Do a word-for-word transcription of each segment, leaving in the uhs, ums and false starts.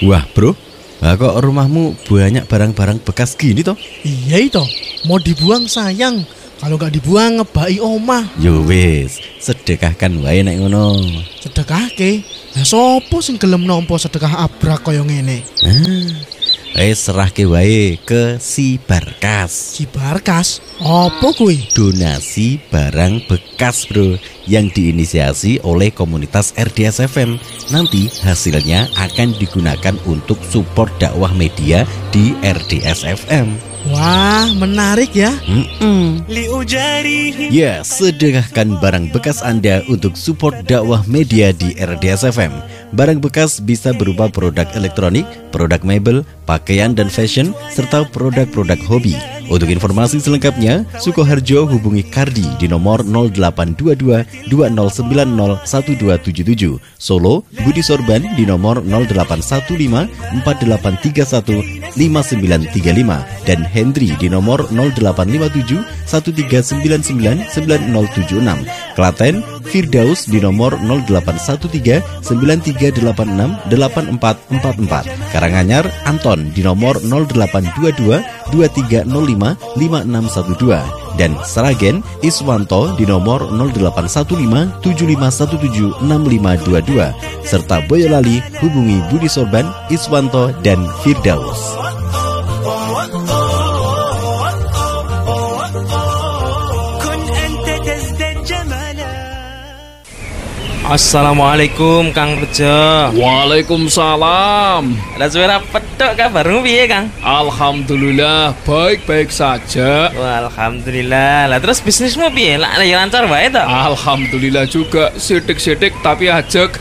Wah bro, nah kok rumahmu banyak barang-barang bekas gini toh? Iya itu, mau dibuang sayang. Kalau gak dibuang ngebai omah. Yo wis, sedekahkan wae nek ngono. Sedekahke? Lah sopo sing gelem nampa sedekah abrak kaya ngene? Ah, eh serahke wae ke si Barkas. Si Barkas? Apa kuwi? Donasi barang bekas bro, yang diinisiasi oleh komunitas R D S F M. Nanti hasilnya akan digunakan untuk support dakwah media di R D S F M. Wah, menarik ya. Mm-mm. Ya, sedekahkan barang bekas Anda untuk support dakwah media di R D S F M. Barang bekas bisa berupa produk elektronik, produk mebel, pakaian dan fashion, serta produk-produk hobi. Untuk informasi selengkapnya, Sukoharjo hubungi Kardi di nomor nol delapan dua dua dua nol sembilan nol satu dua tujuh tujuh. Solo, Budi Sorban di nomor nol delapan satu lima empat delapan tiga satu lima sembilan tiga lima dan Hendri di nomor nol delapan lima tujuh satu tiga sembilan sembilan sembilan nol tujuh enam. Klaten, Firdaus di nomor nol delapan satu tiga sembilan tiga delapan enam delapan empat empat empat. Karanganyar, Anton di nomor nol delapan dua dua dua tiga nol lima lima enam satu dua dan Sragen, Iswanto di nomor nol delapan satu lima tujuh lima satu tujuh enam lima dua dua serta Boyolali hubungi Budi Sorban, Iswanto dan Firdaus. Assalamualaikum Kang Bejo. Waalaikumsalam. Ada suara pedok kabarmu piye Kang? Alhamdulillah baik-baik saja. Wah, alhamdulillah. Lah terus bisnismu piye? Lah ya lancar wae to? Alhamdulillah juga, sidik-sidik tapi ajek.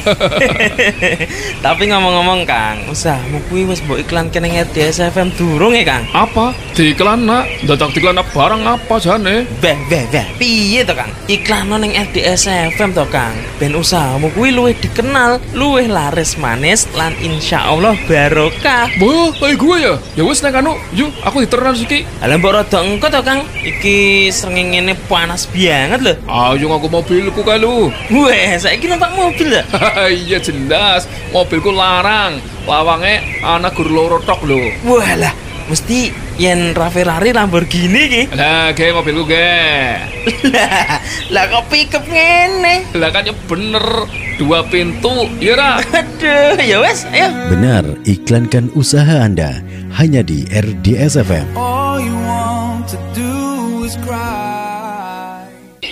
Tapi ngomong-ngomong Kang, usahmu kuwi wis mbok iklanke ning R D S F M durung ya Kang? Apa? Diiklan nak? Dadak diiklan barang apa jane? Beh, beh, beh. Piye to Kang? Iklan ning R D S F M to Kang. Ben usahamu kuwi luwih dikenal, luwih laris manis lan insyaallah barokah. Wah, kayak gue ya? Ya wis nek anu, yuk aku diteran siki. Lah mbok rada engko to Kang. Iki srengenge panas banget lho. Ayo ngaku mobilku kalu. Weh, saiki numpak mobil lho. Iya jelas, mobilku larang. Lawange ana gur loro tok lho. Walah, mesti yen Ferrari Lamborghini ki. Lah, ge mobilku ge. Lah, lah kok pickup ngene? Lah kan ya bener, dua pintu, iya ra? Aduh, ya wes, ayo. Benar, iklankan usaha Anda hanya di R D S F M. All you want to do is cry.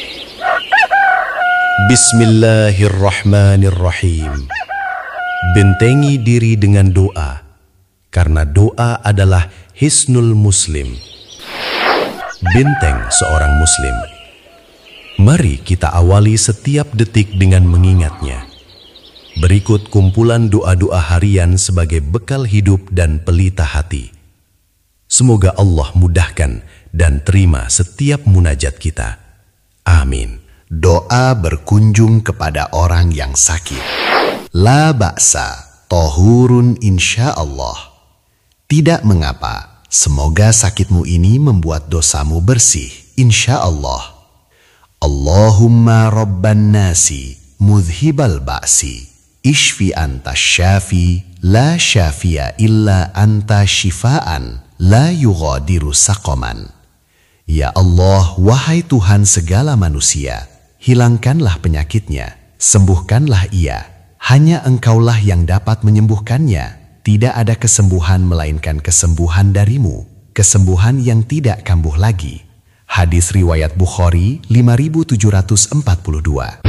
Bismillahirrahmanirrahim. Bentengi diri dengan doa, karena doa adalah hisnul muslim, benteng seorang muslim. Mari kita awali setiap detik dengan mengingatnya. Berikut kumpulan doa-doa harian sebagai bekal hidup dan pelita hati. Semoga Allah mudahkan dan terima setiap munajat kita. Amin. Doa berkunjung kepada orang yang sakit. La ba'sa, tohurun insyaallah. Tidak mengapa, semoga sakitmu ini membuat dosamu bersih, insyaallah. Allahumma rabban nasi, mudhibal ba'si, ishfi anta syafi, la syafiya illa anta syifaan, la yughadiru saqaman. Ya Allah, wahai Tuhan segala manusia, hilangkanlah penyakitnya, sembuhkanlah ia. Hanya Engkaulah yang dapat menyembuhkannya. Tidak ada kesembuhan melainkan kesembuhan darimu, kesembuhan yang tidak kambuh lagi. Hadis riwayat Bukhari lima ribu tujuh ratus empat puluh dua.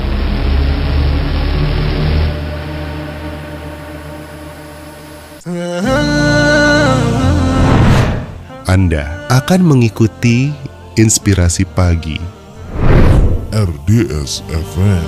Anda akan mengikuti Inspirasi Pagi R D S F M.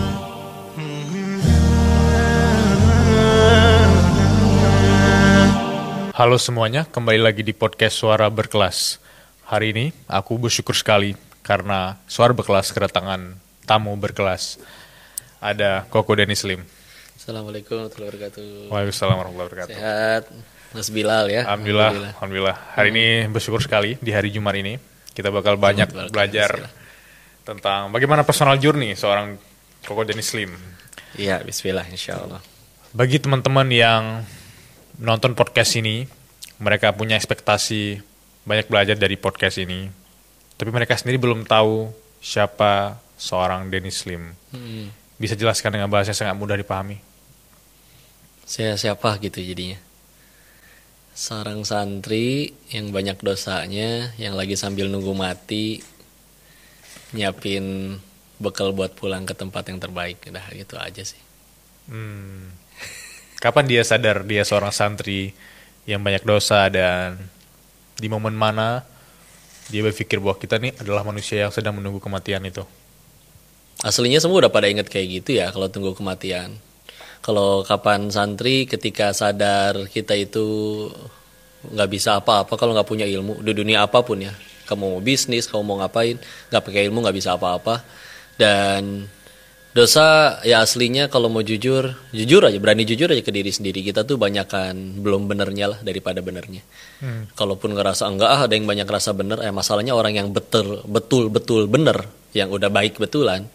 Halo semuanya, kembali lagi di podcast Suara Berkelas. Hari ini aku bersyukur sekali karena Suara Berkelas kedatangan tamu berkelas. Ada Koko Denny Slim. Assalamualaikum warahmatullahi wabarakatuh. Waalaikumsalam warahmatullahi wabarakatuh. Sehat, Mas Bilal ya. Alhamdulillah, alhamdulillah. alhamdulillah. Hari ini bersyukur sekali di hari Jumat ini kita bakal banyak belajar tentang bagaimana personal journey seorang Koko Denny Slim. Iya, bismillah insyaallah. Bagi teman-teman yang nonton podcast ini, mereka punya ekspektasi banyak belajar dari podcast ini, tapi mereka sendiri belum tahu siapa seorang Dennis Lim. Hmm. Bisa jelaskan dengan bahasa yang sangat mudah dipahami? Saya siapa gitu jadinya? Seorang santri yang banyak dosanya, yang lagi sambil nunggu mati, nyiapin bekal buat pulang ke tempat yang terbaik. Udah gitu aja sih. Hmm. Kapan dia sadar dia seorang santri yang banyak dosa, dan di momen mana dia berpikir bahwa kita nih adalah manusia yang sedang menunggu kematian itu? Aslinya semua udah pada inget kayak gitu ya kalau tunggu kematian. Kalau kapan santri ketika sadar kita itu nggak bisa apa-apa kalau nggak punya ilmu di dunia apapun ya. Kamu mau bisnis, kamu mau ngapain, nggak pakai ilmu nggak bisa apa-apa. Dan dosa ya aslinya kalau mau jujur, jujur aja, berani jujur aja ke diri sendiri. Kita tuh banyakan belum benernya lah daripada benernya. Hmm. Kalaupun ngerasa enggak ah ada yang banyak ngerasa bener, eh masalahnya orang yang betul betul betul bener, yang udah baik betulan,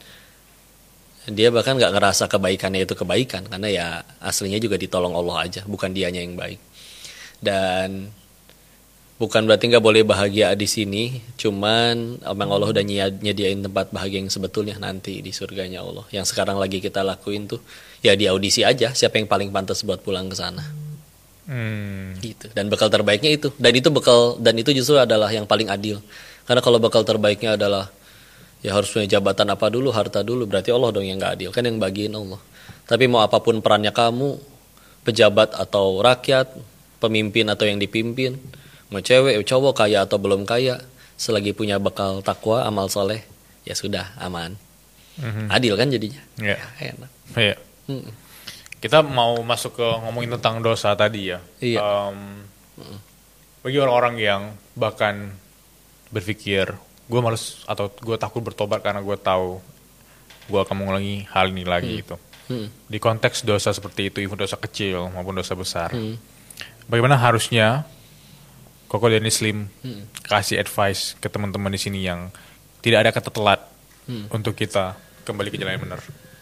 dia bahkan nggak ngerasa kebaikannya itu kebaikan, karena ya aslinya juga ditolong Allah aja, bukan dianya yang baik. Dan bukan berarti nggak boleh bahagia di sini, cuman emang Allah udah nyediain tempat bahagia yang sebetulnya nanti di surganya Allah. Yang sekarang lagi kita lakuin tuh ya di audisi aja siapa yang paling pantas buat pulang ke sana. Hmm. Gitu. Dan bekal terbaiknya itu, dan itu bekal, dan itu justru adalah yang paling adil. Karena kalau bekal terbaiknya adalah ya harus punya jabatan apa dulu, harta dulu, berarti Allah dong yang gak adil, kan yang bagiin Allah. Tapi mau apapun perannya kamu, pejabat atau rakyat, pemimpin atau yang dipimpin, mau cewek, cowok, kaya atau belum kaya, selagi punya bekal takwa, amal soleh, ya sudah, aman. Mm-hmm. Adil kan jadinya. Yeah. Ya, enak. Yeah. Mm. Kita mau masuk ke ngomongin tentang dosa tadi ya. Iya. Um, mm. Bagi orang-orang yang bahkan berpikir, gue males atau gue takut bertobat karena gue tahu gue akan mengulangi hal ini lagi hmm. gitu. Hmm. Di konteks dosa seperti itu, even dosa kecil maupun dosa besar, hmm. bagaimana harusnya Koko Dennis Lim hmm. kasih advice ke teman-teman di sini yang tidak ada kata telat hmm. untuk kita kembali ke jalan yang benar?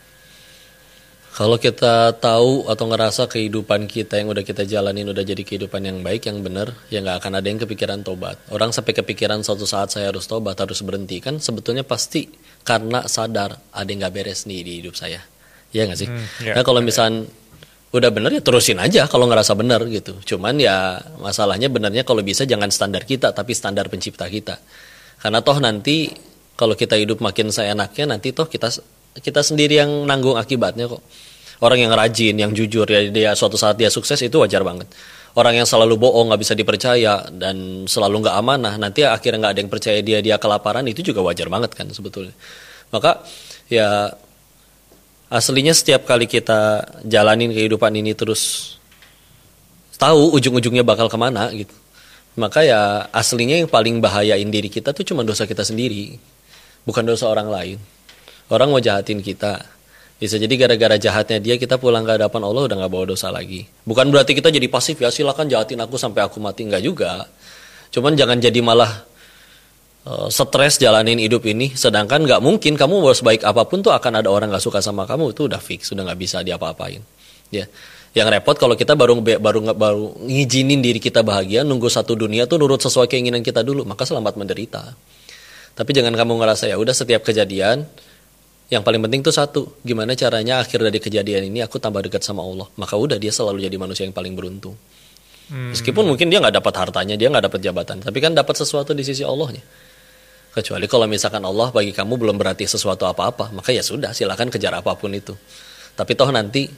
Kalau kita tahu atau ngerasa kehidupan kita yang udah kita jalanin udah jadi kehidupan yang baik, yang benar, ya nggak akan ada yang kepikiran tobat. Orang sampai kepikiran suatu saat saya harus tobat, harus berhenti, kan sebetulnya pasti karena sadar ada yang nggak beres nih di hidup saya. Ya nggak sih? Hmm, yeah. Nah kalau misal udah benar ya terusin aja kalau ngerasa benar gitu. Cuman ya masalahnya benarnya kalau bisa jangan standar kita, tapi standar pencipta kita. Karena toh nanti kalau kita hidup makin seenaknya, nanti toh kita kita sendiri yang nanggung akibatnya kok. Orang yang rajin, yang jujur, ya dia suatu saat dia sukses itu wajar banget. Orang yang selalu bohong, nggak bisa dipercaya, dan selalu nggak amanah, nanti akhirnya nggak ada yang percaya dia, dia kelaparan, itu juga wajar banget kan sebetulnya. Maka ya aslinya setiap kali kita jalanin kehidupan ini terus tahu ujung-ujungnya bakal kemana gitu. Maka ya aslinya yang paling bahayain diri kita tuh cuma dosa kita sendiri, bukan dosa orang lain. Orang mau jahatin kita, bisa jadi gara-gara jahatnya dia kita pulang ke hadapan Allah udah gak bawa dosa lagi. Bukan berarti kita jadi pasif ya, silakan jahatin aku sampai aku mati, enggak juga. Cuman jangan jadi malah uh, stres jalanin hidup ini, sedangkan gak mungkin kamu mau sebaik apapun tuh akan ada orang gak suka sama kamu, itu udah fix, udah gak bisa diapa-apain. Ya, yang repot kalau kita baru baru baru ngizinin diri kita bahagia, nunggu satu dunia tuh nurut sesuai keinginan kita dulu, maka selamat menderita. Tapi jangan kamu ngerasa ya udah setiap kejadian yang paling penting tuh satu, gimana caranya akhir dari kejadian ini aku tambah dekat sama Allah. Maka udah dia selalu jadi manusia yang paling beruntung. Hmm. Meskipun mungkin dia nggak dapat hartanya, dia nggak dapat jabatan, tapi kan dapat sesuatu di sisi Allahnya. Kecuali kalau misalkan Allah bagi kamu belum berarti sesuatu apa-apa, maka ya sudah, silakan kejar apapun itu. Tapi toh nanti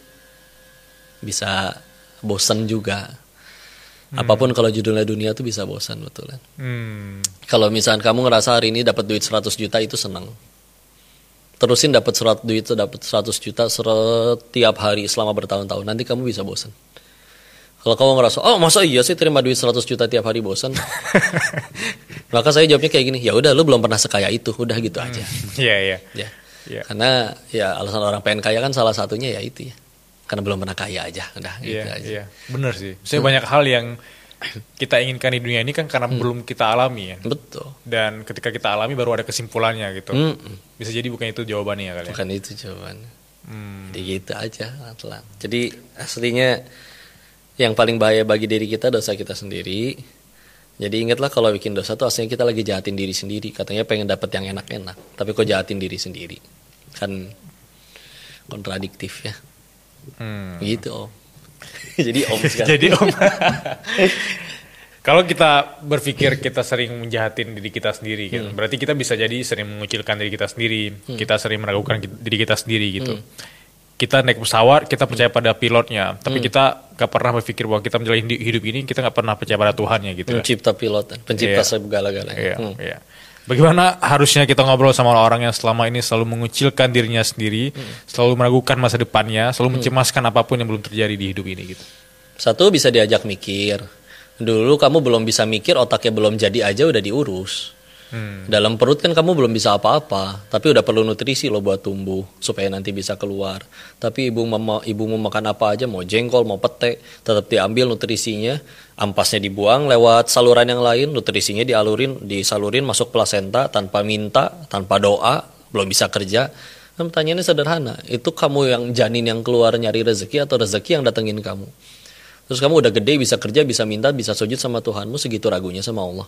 bisa bosan juga. Hmm. Apapun kalau judulnya dunia tuh bisa bosan betul kan. Hmm. Kalau misalkan kamu ngerasa hari ini dapat duit seratus juta itu senang. Terusin dapat seratus duit, dapat seratus juta setiap hari selama bertahun-tahun, nanti kamu bisa bosan. Kalau kamu ngerasa, oh masa iya sih terima duit seratus juta tiap hari bosan? Maka saya jawabnya kayak gini, ya udah lu belum pernah sekaya itu, udah gitu aja. Iya iya. Ya. Karena ya alasan orang pengen kaya kan salah satunya ya itu ya, karena belum pernah kaya aja, udah gitu yeah, aja. Iya, benar sih. Saya hmm. banyak hal yang kita inginkan di dunia ini kan karena hmm. belum kita alami ya. Betul. Dan ketika kita alami baru ada kesimpulannya gitu. Hmm. Bisa jadi bukan itu jawabannya kali ya. Bukan itu jawabannya. Hmm. Jadi gitu aja, telan. Jadi aslinya Yang paling bahaya bagi diri kita dosa kita sendiri. Jadi ingatlah kalau bikin dosa tuh aslinya kita lagi jahatin diri sendiri. Katanya pengen dapet yang enak-enak, tapi kok jahatin diri sendiri. Kan kontradiktif ya. Hmm. Gitu Om. Jadi Om sekarang. Jadi Om. Kalau kita berpikir kita sering menjahatin diri kita sendiri gitu, hmm. berarti kita bisa jadi sering mengucilkan diri kita sendiri, hmm. kita sering meragukan diri kita sendiri gitu. Hmm. Kita naik pesawat, kita percaya hmm. pada pilotnya, tapi hmm. kita gak pernah berpikir bahwa kita menjalani hidup ini, kita gak pernah percaya pada Tuhannya gitu. Pencipta pilot, pencipta yeah. segala-galanya. Iya, hmm. iya. Bagaimana harusnya kita ngobrol sama orang yang selama ini selalu mengucilkan dirinya sendiri, hmm. selalu meragukan masa depannya, selalu mencemaskan hmm. apapun yang belum terjadi di hidup ini gitu. Satu, bisa diajak mikir. Dulu kamu belum bisa mikir, otaknya belum jadi aja udah diurus. Hmm. Dalam perut kan kamu belum bisa apa-apa, tapi udah perlu nutrisi loh buat tumbuh supaya nanti bisa keluar. Tapi ibu mama, ibumu makan apa aja, mau jengkol, mau pete, tetap diambil nutrisinya, ampasnya dibuang lewat saluran yang lain, nutrisinya dialurin, disalurin masuk plasenta tanpa minta, tanpa doa, belum bisa kerja. Nah, pertanyaannya sederhana, itu kamu yang janin yang keluar nyari rezeki atau rezeki yang datengin kamu? Terus kamu udah gede, bisa kerja, bisa minta, bisa sujud sama Tuhanmu, segitu ragunya sama Allah.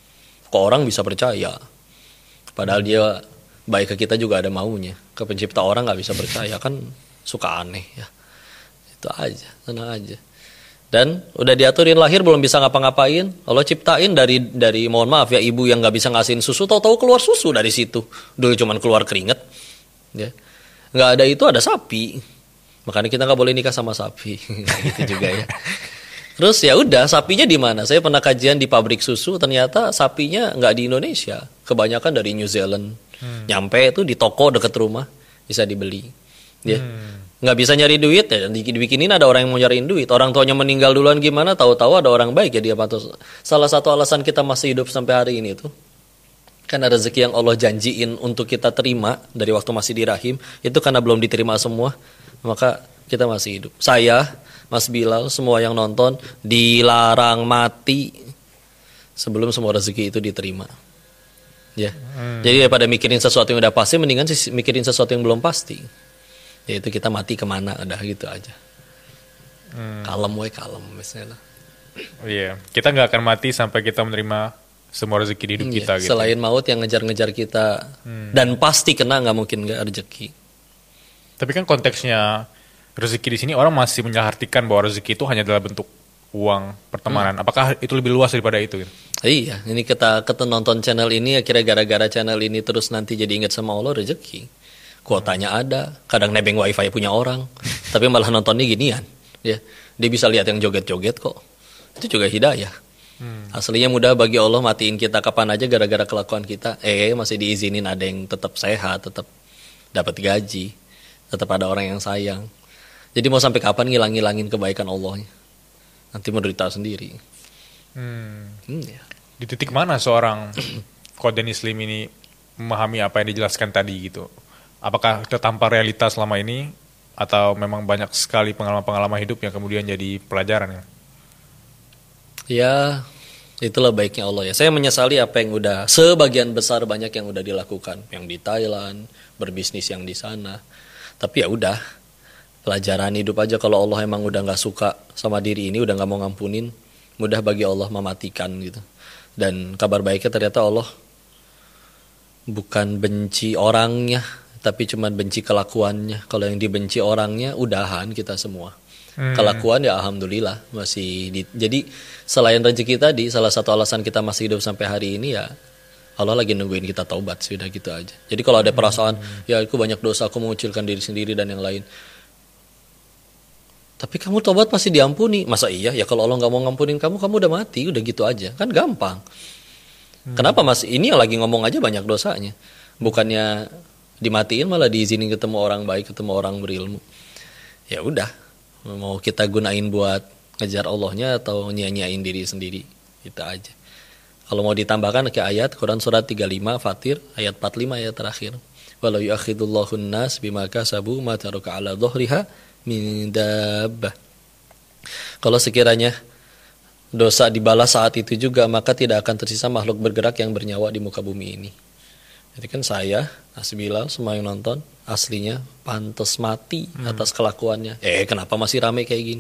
Kok orang bisa percaya? Padahal dia baik ke kita juga ada maunya. Ke pencipta orang gak bisa percaya, kan suka aneh ya. Itu aja, tenang aja. Dan udah diaturin lahir, belum bisa ngapa-ngapain. Allah ciptain dari, dari mohon maaf ya, ibu yang gak bisa ngasihin susu, tahu-tahu keluar susu dari situ. Dulu cuman keluar keringet. Ya. Gak ada itu, ada sapi. Makanya kita nggak boleh nikah sama sapi, gitu juga ya. Terus ya udah, sapinya di mana? Saya pernah kajian di pabrik susu, ternyata sapinya nggak di Indonesia, kebanyakan dari New Zealand. Hmm. Nyampe itu di toko deket rumah bisa dibeli, ya. Hmm. Nggak bisa nyari duit ya, dibikinin ada orang yang mau nyariin duit. Orang tuanya meninggal duluan gimana? Tahu-tahu ada orang baik ya dia patuh. Salah satu alasan kita masih hidup sampai hari ini tuh, karena rezeki yang Allah janjiin untuk kita terima dari waktu masih di rahim itu karena belum diterima semua. Maka kita masih hidup. Saya, Mas Bilal, semua yang nonton dilarang mati sebelum semua rezeki itu diterima. Ya. Hmm. Jadi daripada mikirin sesuatu yang udah pasti, mendingan mikirin sesuatu yang belum pasti. Yaitu kita mati kemana, udah gitu aja. Hmm. Kalem we kalem misalnya. Iya, kita nggak akan mati sampai kita menerima semua rezeki di hidup hmm, kita. Ya. Gitu. Selain maut yang ngejar-ngejar kita hmm. dan pasti kena, nggak mungkin nggak rezeki. Tapi kan konteksnya rezeki di sini orang masih menyalartikan bahwa rezeki itu hanya dalam bentuk uang pertemanan. Hmm. Apakah itu lebih luas daripada itu? Gitu? Iya, ini kita kita nonton channel ini akhirnya gara-gara channel ini terus nanti jadi ingat sama Allah rezeki. Kuotanya ada, kadang nebeng wifi punya orang, tapi malah nontonnya ginian. Ya, dia bisa lihat yang joget-joget kok. Itu juga hidayah. Hmm. Aslinya mudah bagi Allah matiin kita kapan aja gara-gara kelakuan kita. Eh masih diizinin ada yang tetap sehat, tetap dapat gaji. Tetap ada orang yang sayang. Jadi mau sampai kapan ngilang-ngilangin kebaikan Allah? Nanti menderita sendiri. Hmm. Hmm, ya. Di titik mana seorang Qadhan Islim ini memahami apa yang dijelaskan tadi gitu? Apakah tertampar realita selama ini? Atau memang banyak sekali pengalaman-pengalaman hidup yang kemudian jadi pelajaran? Ya, ya itulah baiknya Allah ya. Saya menyesali apa yang udah, sebagian besar banyak yang udah dilakukan. Yang di Thailand, berbisnis yang di sana. Tapi ya udah, pelajaran hidup aja. Kalau Allah emang udah nggak suka sama diri ini, udah nggak mau ngampunin, mudah bagi Allah mematikan gitu. Dan kabar baiknya ternyata Allah bukan benci orangnya, tapi cuma benci kelakuannya. Kalau yang dibenci orangnya, udahan kita semua. Hmm. Kelakuan ya alhamdulillah masih. Di, jadi selain rezeki tadi, salah satu alasan kita masih hidup sampai hari ini ya. Allah lagi nungguin kita taubat sih, udah gitu aja. Jadi kalau ada perasaan, hmm. ya aku banyak dosa, aku mengucilkan diri sendiri dan yang lain. Tapi kamu taubat pasti diampuni. Masa iya? Ya kalau Allah gak mau ngampunin kamu, kamu udah mati, udah gitu aja. Kan gampang. Hmm. Kenapa mas? Ini yang lagi ngomong aja banyak dosanya. Bukannya dimatiin malah diizinin ketemu orang baik, ketemu orang berilmu. Ya udah, mau kita gunain buat ngejar Allahnya atau nyanyain diri sendiri. Itu aja. Kalau mau ditambahkan ke ayat Quran surat tiga puluh lima Fatir ayat empat puluh lima ayat terakhir. Walau yu'akhidullahun nas bima kasabu ma taraka ala dhuhriha min dabbah. Kalau sekiranya dosa dibalas saat itu juga, maka tidak akan tersisa makhluk bergerak yang bernyawa di muka bumi ini. Jadi kan saya, Mas Bilal, semua yang nonton, aslinya pantas mati hmm. atas kelakuannya. Eh kenapa masih rame kayak gini?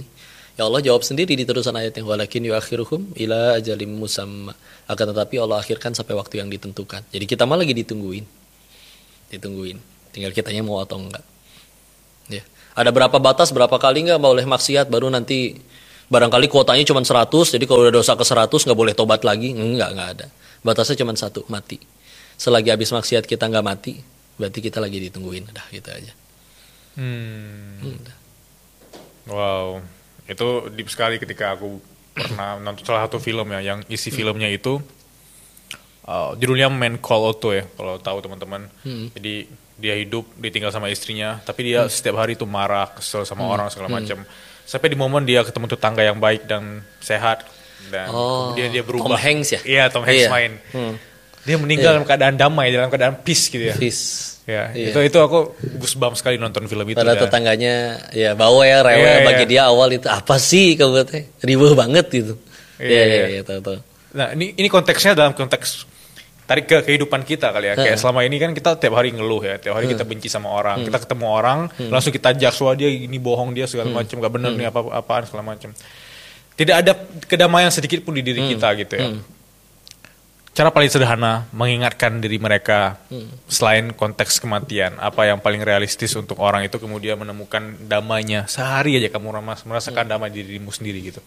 Ya Allah jawab sendiri di terusan ayatnya, walakin yuakhiruhum ila ajalim musamma. Akan tetapi Allah akhirkan sampai waktu yang ditentukan. Jadi kita malah lagi ditungguin. Ditungguin. Tinggal kitanya mau atau enggak. Ya. Ada berapa batas, berapa kali enggak boleh maksiat, baru nanti barangkali kuotanya cuma seratus, jadi kalau udah dosa ke seratus enggak boleh tobat lagi. Enggak, enggak ada. Batasnya cuma satu, mati. Selagi habis maksiat kita enggak mati, berarti kita lagi ditungguin. Udah gitu aja. Hmm. Hmm. Wow. Itu deep sekali ketika aku pernah nonton salah satu film ya, yang isi filmnya itu uh, judulnya Man Call Otto ya, kalau tahu teman-teman. Hmm. Jadi dia hidup, ditinggal sama istrinya, tapi dia hmm. setiap hari itu marah, kesel sama hmm. orang segala macam. Hmm. Sampai di momen dia ketemu tetangga yang baik dan sehat, dan oh, kemudian dia berubah. Tom Hanks ya? Iya, Tom Hanks iya. main. Hmm. Dia meninggal iya. dalam keadaan damai, dalam keadaan peace gitu ya. Peace. Ya, iya. itu itu aku goosebumps sekali nonton film itu. Padahal tetangganya ya bawa ya rewel iya, bagi iya. dia awal itu apa sih kamu teh ribuh banget gitu. Iya iya iya, iya tahu tahu. Nah, ini ini konteksnya dalam konteks tarik ke kehidupan kita kali ya. Kayak uh. selama ini kan kita tiap hari ngeluh ya, tiap hari uh. kita benci sama orang. Uh. Kita ketemu orang, uh. langsung kita judge, wah dia ini bohong, dia segala uh. macam, gak benar uh. nih apa-apaan segala macam. Tidak ada kedamaian sedikit pun di diri uh. kita gitu ya. Uh. Cara paling sederhana mengingatkan diri mereka hmm. selain konteks kematian, apa yang paling realistis untuk orang itu kemudian menemukan damainya. Sehari aja kamu merasakan hmm. damai di dirimu sendiri gitu.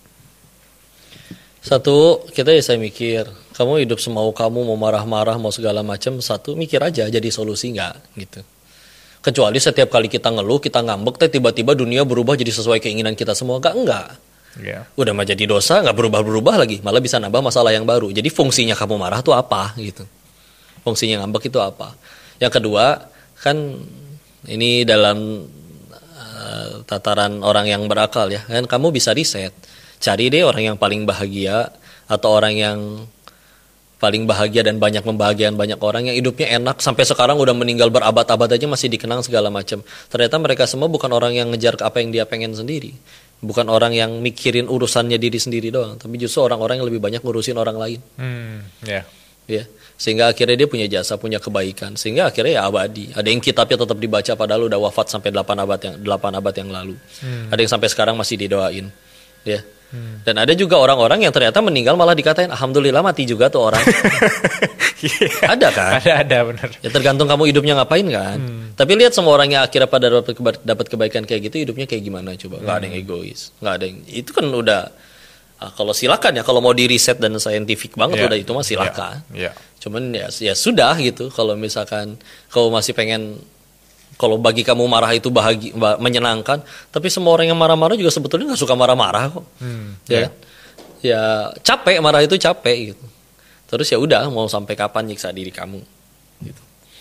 Satu, kita ya saya mikir, kamu hidup semau kamu, mau marah-marah, mau segala macam, satu mikir aja jadi solusi nggak gitu. Kecuali setiap kali kita ngeluh, kita ngambek, tiba-tiba dunia berubah jadi sesuai keinginan kita semua, nggak enggak. Yeah. Udah mah jadi dosa, nggak berubah-berubah lagi, malah bisa nambah masalah yang baru. Jadi fungsinya kamu marah tuh apa gitu? Fungsinya ngambek itu apa? Yang kedua, kan ini dalam uh, tataran orang yang berakal ya, kan kamu bisa riset, cari deh orang yang paling bahagia atau orang yang paling bahagia dan banyak membahagiakan banyak orang yang hidupnya enak sampai sekarang udah meninggal berabad-abad aja masih dikenang segala macam. Ternyata mereka semua bukan orang yang ngejar apa yang dia pengen sendiri. Bukan orang yang mikirin urusannya diri sendiri doang, tapi justru orang-orang yang lebih banyak ngurusin orang lain. Hmm, yeah. Ya, sehingga akhirnya dia punya jasa, punya kebaikan, sehingga akhirnya ya abadi. Ada yang kitabnya tetap dibaca padahal udah wafat sampai delapan abad yang delapan abad yang lalu. Hmm. Ada yang sampai sekarang masih didoain. Ya. Hmm. Dan ada juga orang-orang yang ternyata meninggal malah dikatain alhamdulillah mati juga tuh orang. yeah. Ada kan? Ada ada benar. Ya tergantung kamu hidupnya ngapain kan. Hmm. Tapi lihat semua orang yang akhirnya pada dapat keba- dapat kebaikan kayak gitu hidupnya kayak gimana coba? Enggak hmm. ada yang egois, enggak ada yang itu kan udah ah, kalau silakan ya kalau mau di riset dan saintifik banget yeah. udah itu mah silakan. Yeah. Yeah. Cuman ya ya sudah gitu kalau misalkan kau masih pengen kalau bagi kamu marah itu bahagia, menyenangkan, tapi semua orang yang marah-marah juga sebetulnya nggak suka marah-marah kok, hmm, ya, yeah. ya capek marah itu capek gitu. Terus ya udah mau sampai kapan nyiksa diri kamu, gitu.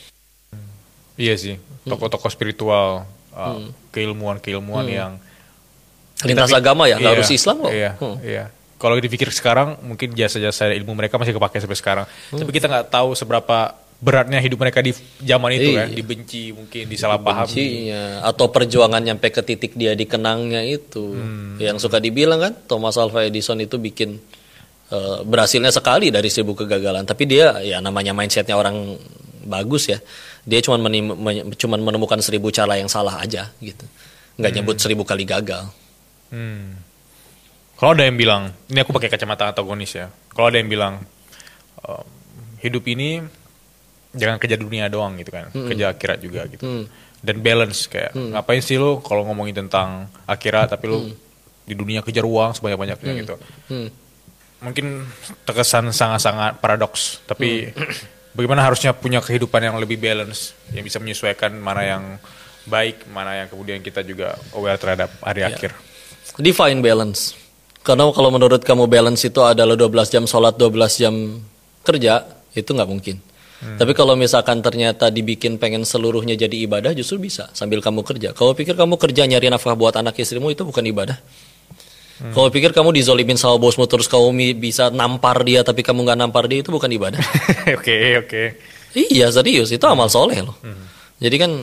Iya sih, tokoh-tokoh spiritual, uh, hmm. keilmuan-keilmuan hmm. yang lintas tapi, agama ya, nggak iya, harus Islam kok. Iya, hmm. iya. Kalau dipikir sekarang, mungkin jasa-jasa ilmu mereka masih kepakai sampai sekarang, hmm. tapi kita nggak tahu seberapa beratnya hidup mereka di zaman itu kan, dibenci mungkin, disalahpahami atau perjuangan nyampe ke titik dia dikenangnya itu hmm. yang suka dibilang kan Thomas Alva Edison itu bikin uh, berhasilnya sekali dari seribu kegagalan, tapi dia ya namanya mindsetnya orang bagus ya, dia cuma menim- men- cuman menemukan seribu cara yang salah aja gitu, nggak hmm. nyebut seribu kali gagal. Hmm. Kalau ada yang bilang, ini aku pakai kacamata antagonis ya, kalau ada yang bilang uh, hidup ini jangan kejar dunia doang gitu kan, hmm. kejar akhirat juga gitu. Hmm. Dan balance kayak hmm. ngapain sih lo kalau ngomongin tentang akhirat tapi lo hmm. di dunia kejar uang sebanyak-banyaknya hmm. gitu. Hmm. Mungkin terkesan sangat-sangat paradoks, tapi hmm. bagaimana harusnya punya kehidupan yang lebih balance, yang bisa menyesuaikan mana yang baik, mana yang kemudian kita juga aware terhadap hari yeah. akhir. Define balance. Karena kalau menurut kamu balance itu adalah dua belas jam sholat, dua belas jam kerja, itu nggak mungkin. Hmm. Tapi kalau misalkan ternyata dibikin pengen seluruhnya jadi ibadah, justru bisa sambil kamu kerja. Kalau pikir kamu kerja nyari nafkah buat anak istrimu, itu bukan ibadah. Hmm. Kalau pikir kamu dizolimin sama bosmu terus kamu bisa nampar dia tapi kamu nggak nampar dia, itu bukan ibadah. Oke oke. Iya serius, itu amal soleh loh. Hmm. Jadi kan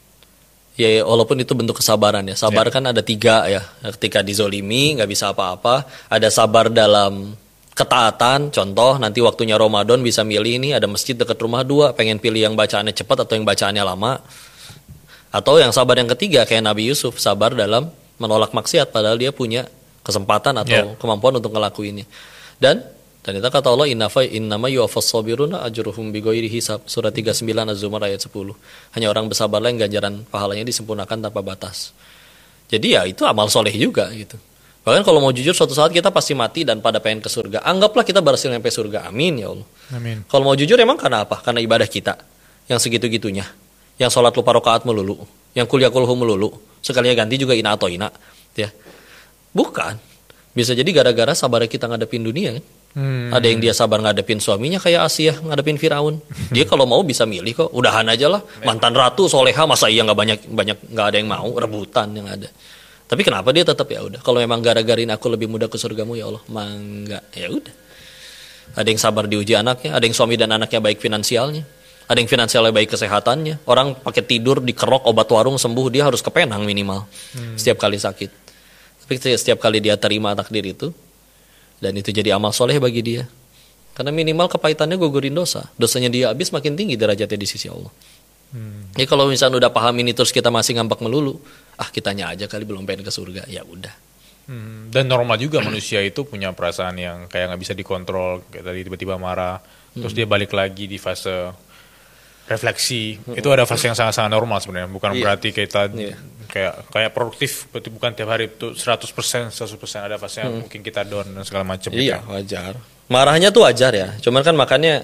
ya walaupun itu bentuk kesabaran ya. Sabar yeah. kan ada tiga ya. Ketika dizolimi nggak bisa apa-apa. Ada sabar dalam ketaatan, contoh nanti waktunya Ramadan bisa milih ini ada masjid dekat rumah dua, pengen pilih yang bacaannya cepat atau yang bacaannya lama. Atau yang sabar yang ketiga kayak Nabi Yusuf, sabar dalam menolak maksiat padahal dia punya kesempatan atau yeah. kemampuan untuk ngelakuinnya. Dan ternyata kata Allah, innafa innama yuwaffas sabiruna ajruhum bighairi hisab, surat tiga puluh sembilan Az-Zumar ayat sepuluh. Hanya orang bersabarlah yang ganjaran pahalanya disempurnakan tanpa batas. Jadi ya itu amal soleh juga gitu. Bahkan kalau mau jujur, suatu saat kita pasti mati dan pada pengen ke surga. Anggaplah kita berhasil sampai surga. Amin ya Allah. Amin. Kalau mau jujur emang karena apa? Karena ibadah kita yang segitu-gitunya. Yang sholat lupa rakaat melulu, yang kuliah kulhu melulu, sekalinya ganti juga ina atau ina, ya. Bukan. Bisa jadi gara-gara sabar kita ngadepin dunia kan. Hmm. Ada yang dia sabar ngadepin suaminya kayak Asia ngadepin Firaun. Dia kalau mau bisa milih kok. Udahan aja lah. Mantan ratu soleha, masa iya nggak banyak banyak nggak ada yang mau, rebutan yang ada. Tapi kenapa dia tetap ya udah. Kalau memang gara-garain aku lebih mudah ke surgamu ya Allah, mangga ya udah. Ada yang sabar diuji anaknya, ada yang suami dan anaknya baik finansialnya, ada yang finansialnya baik kesehatannya. Orang pakai tidur dikerok obat warung sembuh, dia harus ke Penang minimal hmm. setiap kali sakit. Tapi setiap kali dia terima takdir itu, dan itu jadi amal soleh bagi dia. Karena minimal kepahitannya gugurin dosa. Dosanya dia habis, makin tinggi derajatnya di sisi Allah. Hmm. Jadi kalau misalnya udah paham ini terus kita masih ngambek melulu, ah kitanya aja kali belum pengen ke surga, ya udah. Hmm. Dan normal juga manusia itu punya perasaan yang kayak nggak bisa dikontrol, kayak tadi tiba-tiba marah, hmm. terus dia balik lagi di fase refleksi. Hmm. Itu ada fase yang sangat-sangat normal sebenarnya. Bukan yeah. berarti kita yeah. kayak kayak produktif, berarti bukan tiap hari itu seratus persen, seratus persen, ada fase yang hmm. mungkin kita down dan segala macam. Iya, gitu. wajar. Marahnya tuh wajar ya. Cuman kan makanya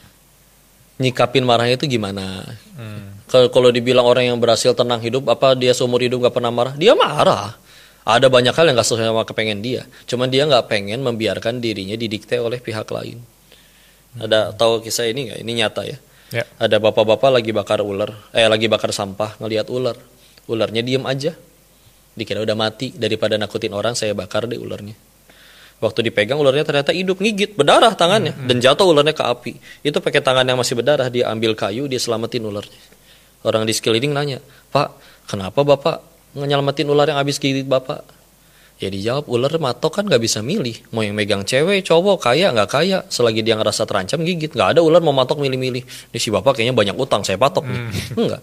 nyikapin marahnya itu gimana? Hmm. Kalau dibilang orang yang berhasil tenang hidup, apa dia seumur hidup gak pernah marah? Dia marah. Ada banyak hal yang gak sesuai sama kepengen dia. Cuman dia gak pengen membiarkan dirinya didikte oleh pihak lain. Hmm. Ada tahu kisah ini gak? Ini nyata ya. Ya. Ada bapak-bapak lagi bakar ular, eh lagi bakar sampah, ngelihat ular. Ularnya diem aja. Dikira udah mati, daripada nakutin orang saya bakar deh ularnya. Waktu dipegang ularnya ternyata hidup, ngigit, berdarah tangannya, hmm, hmm. dan jatuh ularnya ke api. Itu pakai tangan yang masih berdarah, dia ambil kayu, dia selamatin ularnya. Orang di sekeliling nanya, Pak, kenapa Bapak nyelamatin ular yang habis gigit Bapak? Ya dijawab, ular matok kan gak bisa milih, mau yang megang cewek, cowok, kaya, gak kaya. Selagi dia ngerasa terancam, gigit. Gak ada ular mau matok milih-milih. Ini si Bapak kayaknya banyak utang, saya patok nih. Hmm. Enggak.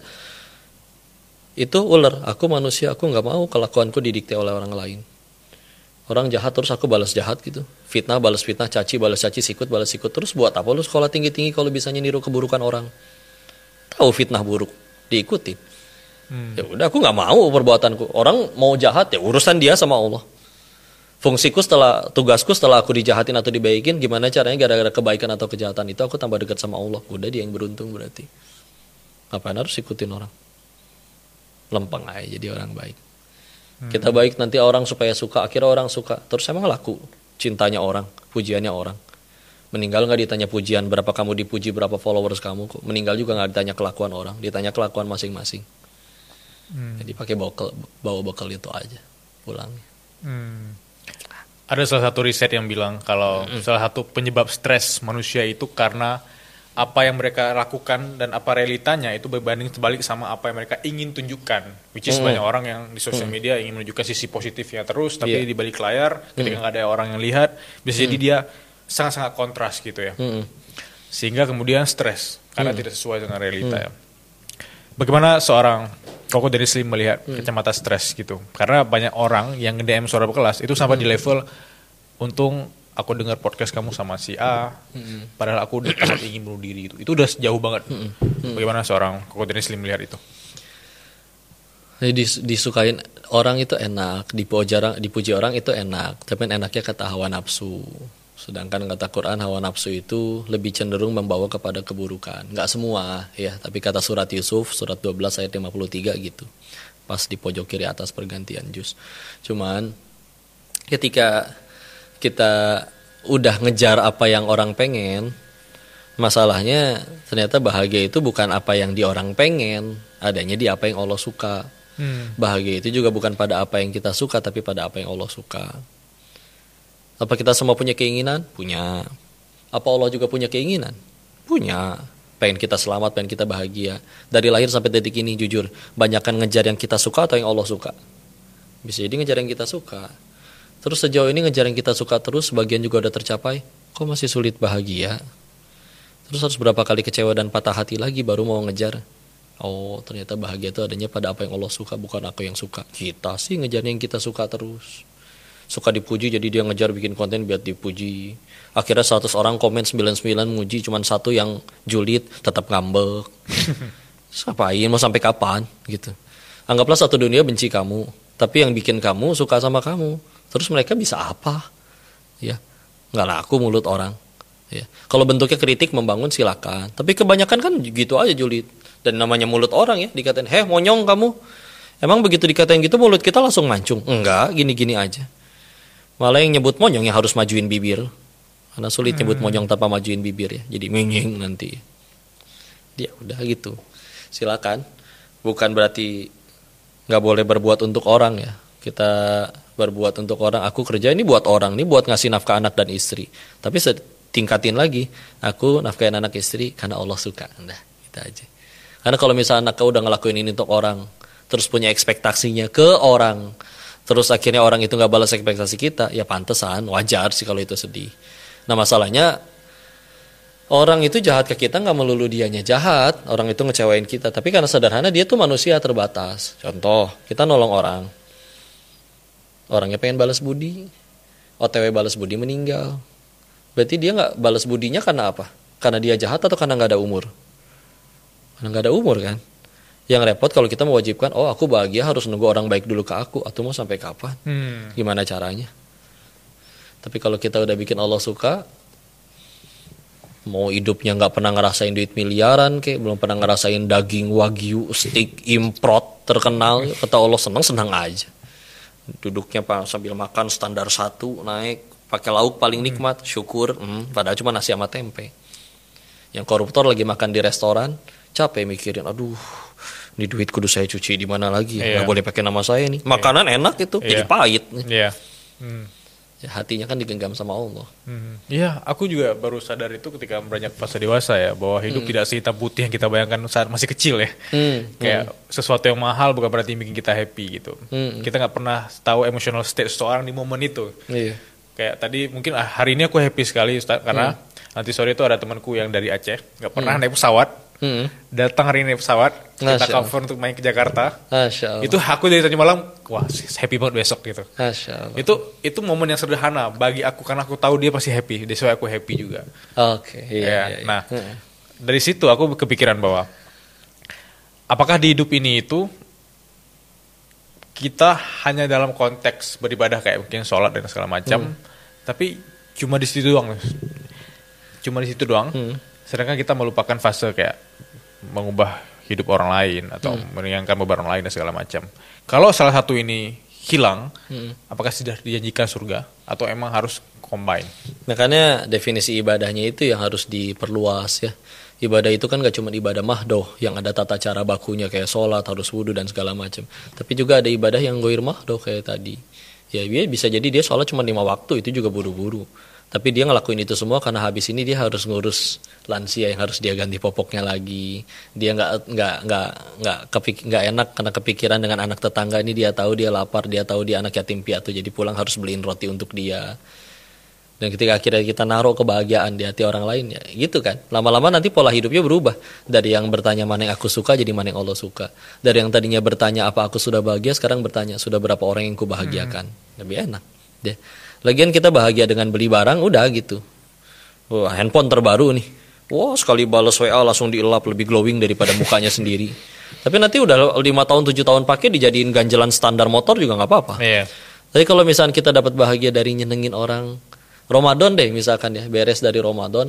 Itu ular, aku manusia, aku gak mau kelakuanku didikte oleh orang lain. Orang jahat terus aku balas jahat gitu. Fitnah balas fitnah, caci balas caci, sikut balas sikut. Terus buat apa lu sekolah tinggi-tinggi kalau bisa niru keburukan orang? Tahu fitnah buruk, diikutin. Hmm. Ya udah, aku nggak mau perbuatanku. Orang mau jahat ya urusan dia sama Allah. Fungsiku setelah tugasku setelah aku dijahatin atau dibaikin, gimana caranya gara-gara kebaikan atau kejahatan itu aku tambah dekat sama Allah. Udah, dia yang beruntung berarti. Ngapain harus ikutin orang? Lempeng aja jadi orang baik. Kita baik nanti orang supaya suka, akhirnya orang suka. Terus emang laku cintanya orang, pujiannya orang. Meninggal gak ditanya pujian, berapa kamu dipuji, berapa followers kamu. Meninggal juga gak ditanya kelakuan orang, ditanya kelakuan masing-masing. hmm. Jadi pakai bekal, bawa bekal itu aja pulangnya. hmm. Ada salah satu riset yang bilang kalau hmm. salah satu penyebab stres manusia itu karena apa yang mereka lakukan dan apa realitanya itu berbanding terbalik sama apa yang mereka ingin tunjukkan. Which is mm. banyak orang yang di sosial media ingin menunjukkan sisi positifnya terus, tapi yeah. di balik layar ketika nggak mm. ada orang yang lihat, bisa mm. jadi dia sangat-sangat kontras gitu ya. Mm. Sehingga kemudian stres karena mm. tidak sesuai dengan realita. Mm. Ya. Bagaimana seorang Koko dari Slim melihat mm. kacamata stres gitu? Karena banyak orang yang nge-D M suara berkelas itu sampai mm. di level untung aku dengar podcast kamu sama si A, mm-hmm. padahal aku udah sangat ingin bunuh diri itu. Itu udah jauh banget. Mm-hmm. Bagaimana seorang Koko Denny Slim melihat itu? Jadi disukain orang itu enak, dipuji orang, dipuji orang itu enak. Tapi enaknya kata hawa nafsu. Sedangkan kata Quran hawa nafsu itu lebih cenderung membawa kepada keburukan. Enggak semua ya, tapi kata surat Yusuf surat dua belas ayat lima puluh tiga gitu. Pas di pojok kiri atas pergantian juz. Cuman ketika kita udah ngejar apa yang orang pengen, masalahnya ternyata bahagia itu bukan apa yang di orang pengen, adanya di apa yang Allah suka. hmm. Bahagia itu juga bukan pada apa yang kita suka, tapi pada apa yang Allah suka. Apa kita semua punya keinginan? Punya. Apa Allah juga punya keinginan? Punya. Pengen kita selamat, pengen kita bahagia. Dari lahir sampai detik ini jujur, banyakkan ngejar yang kita suka atau yang Allah suka? Bisa jadi ngejar yang kita suka. Terus sejauh ini ngejar yang kita suka terus, sebagian juga udah tercapai, kok masih sulit bahagia? Terus harus berapa kali kecewa dan patah hati lagi baru mau ngejar? Oh, ternyata bahagia itu adanya pada apa yang Allah suka, bukan aku yang suka. Kita sih ngejar yang kita suka terus. Suka dipuji jadi dia ngejar bikin konten biar dipuji. Akhirnya seratus orang komen sembilan puluh sembilan muji, cuman satu yang julid tetap ngambek. Ngapain, mau sampai kapan gitu. Anggaplah satu dunia benci kamu, tapi yang bikin kamu suka sama kamu. Terus mereka bisa apa? Ya, nggak laku mulut orang. Ya. Kalau bentuknya kritik membangun silakan, tapi kebanyakan kan gitu aja julid. Dan namanya mulut orang ya, dikatain, heh monyong kamu. Emang begitu dikatain gitu mulut kita langsung mancung? Enggak, gini-gini aja. Malah yang nyebut monyong yang harus majuin bibir. Karena sulit nyebut Hmm. monyong tanpa majuin bibir ya. Jadi menying nanti. Ya udah gitu. Silakan. Bukan berarti nggak boleh berbuat untuk orang ya. Kita berbuat untuk orang. Aku kerja ini buat orang, ini buat ngasih nafkah anak dan istri. Tapi tingkatin lagi. Aku nafkahin anak istri karena Allah suka. Nah, gitu aja. Karena kalau misalnya anak kau udah ngelakuin ini untuk orang, terus punya ekspektasinya ke orang, terus akhirnya orang itu nggak balas ekspektasi kita, ya pantesan, wajar sih kalau itu sedih. Nah masalahnya orang itu jahat ke kita nggak melulu dianya jahat, orang itu ngecewain kita, tapi karena sederhana dia tuh manusia terbatas. Contoh, kita nolong orang, orangnya pengen balas budi, O T W balas budi meninggal, berarti dia nggak balas budinya karena apa? Karena dia jahat atau karena nggak ada umur? Karena nggak ada umur kan? Yang repot kalau kita mewajibkan, oh aku bahagia harus nunggu orang baik dulu ke aku, atau mau sampai kapan? Hmm. Gimana caranya? Tapi kalau kita udah bikin Allah suka, mau hidupnya nggak pernah ngerasain duit miliaran, kayak belum pernah ngerasain daging wagyu, steak import terkenal, kata Allah senang-senang aja. Duduknya pak sambil makan standar satu naik, pakai lauk paling nikmat, syukur, hmm, padahal cuma nasi sama tempe. Yang koruptor lagi makan di restoran, capek mikirin, aduh, ini duit kudu saya cuci di mana lagi? Iya. Nggak boleh pakai nama saya nih. Makanan Iya. enak itu, Iya. jadi pahit. Iya. Hmm. Ya, hatinya kan digenggam sama Allah. Hmm. Iya, aku juga baru sadar itu ketika beranjak fase dewasa ya, bahwa hidup Hmm. tidak sehitam putih yang kita bayangkan saat masih kecil ya. Hmm. Kayak sesuatu yang mahal bukan berarti bikin kita happy gitu. Hmm. Kita nggak pernah tahu emotional state seseorang di momen itu. Iya. Kayak tadi mungkin ah, hari ini aku happy sekali Ustaz, karena nanti sore itu ada temanku yang dari Aceh, nggak pernah Hmm. naik pesawat, Hmm. datang hari ini naik pesawat, kita Masya Allah. cover untuk main ke Jakarta. Masya Allah. Itu aku dari tadi malam, wah happy banget besok gitu. Masya Allah. Itu itu momen yang sederhana bagi aku karena aku tahu dia pasti happy, that's why aku happy juga. Oke, iya, Ya, iya, iya. Nah, Hmm. dari situ aku kepikiran bahwa apakah di hidup ini itu kita hanya dalam konteks beribadah kayak mungkin sholat dan segala macam, Hmm. tapi cuma di situ doang, cuma di situ doang. Hmm. Sedangkan kita melupakan fase kayak mengubah hidup orang lain atau Hmm. meringankan beban orang lain dan segala macam. Kalau salah satu ini hilang, Hmm. apakah sudah dijanjikan surga atau emang harus combine? Makanya definisi ibadahnya itu yang harus diperluas ya. Ibadah itu kan gak cuma ibadah mahdoh yang ada tata cara bakunya kayak sholat, harus wudhu dan segala macam. Tapi juga ada ibadah yang goir mahdoh kayak tadi. Ya dia bisa jadi dia sholat cuma lima waktu, itu juga buru-buru. Tapi dia ngelakuin itu semua karena habis ini dia harus ngurus lansia yang harus dia ganti popoknya lagi. Dia nggak nggak nggak nggak kepik nggak enak karena kepikiran dengan anak tetangga ini, dia tahu dia lapar, dia tahu dia anak yatim piatu, jadi pulang harus beliin roti untuk dia. Dan ketika akhirnya kita naruh kebahagiaan di hati orang lain ya gitu kan. Lama-lama nanti pola hidupnya berubah. Dari yang bertanya mana yang aku suka jadi mana yang Allah suka. Dari yang tadinya bertanya apa aku sudah bahagia, sekarang bertanya sudah berapa orang yang kubahagiakan. Lebih enak. Deh. Lagian kita bahagia dengan beli barang udah gitu. Wah, handphone terbaru nih. Wah, sekali balas W A langsung dielap lebih glowing daripada mukanya sendiri. Tapi nanti udah lima tahun tujuh tahun pakai dijadiin ganjelan standar motor juga nggak apa-apa. Iya. Tapi kalau misalnya kita dapat bahagia dari nyenengin orang, Ramadan deh misalkan ya, beres dari Ramadan.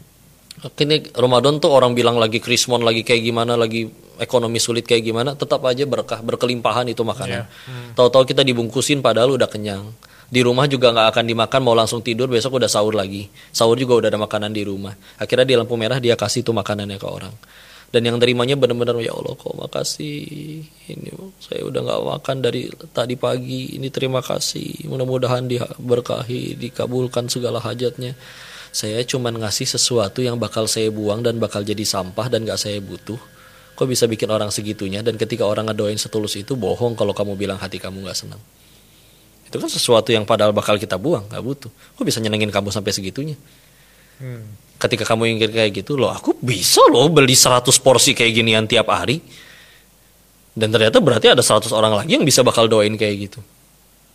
Kini Ramadan tuh orang bilang lagi krismon, lagi kayak gimana, lagi ekonomi sulit kayak gimana, tetap aja berkah, berkelimpahan itu makanan. Iya. Hmm. Tahu-tahu kita dibungkusin padahal udah kenyang. Di rumah juga nggak akan dimakan, mau langsung tidur, besok udah sahur lagi. Sahur juga udah ada makanan di rumah. Akhirnya di lampu merah dia kasih tuh makanannya ke orang. Dan yang terimanya benar-benar, ya Allah kok makasih, ini saya udah nggak makan dari tadi pagi, ini terima kasih, mudah-mudahan diberkahi, dikabulkan segala hajatnya. Saya cuman ngasih sesuatu yang bakal saya buang dan bakal jadi sampah dan nggak saya butuh. Kok bisa bikin orang segitunya? Dan ketika orang ngedoain setulus itu, bohong kalau kamu bilang hati kamu nggak senang. Itu kan sesuatu yang padahal bakal kita buang, nggak butuh. Kok bisa nyenengin kamu sampai segitunya? Hmm. Ketika kamu ingin kayak gitu, loh aku bisa loh beli seratus porsi kayak ginian tiap hari. Dan ternyata berarti ada seratus orang lagi yang bisa bakal doain kayak gitu.